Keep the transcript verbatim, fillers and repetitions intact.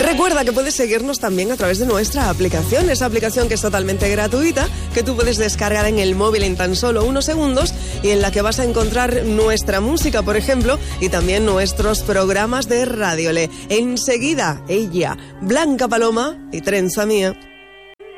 Recuerda que puedes seguirnos también a través de nuestra aplicación, esa aplicación que es totalmente gratuita, que tú puedes descargar en el móvil en tan solo unos segundos y en la que vas a encontrar nuestra música, por ejemplo, y también nuestros programas de Radiole. Enseguida, ella, Blanca Paloma y Trenza Mía.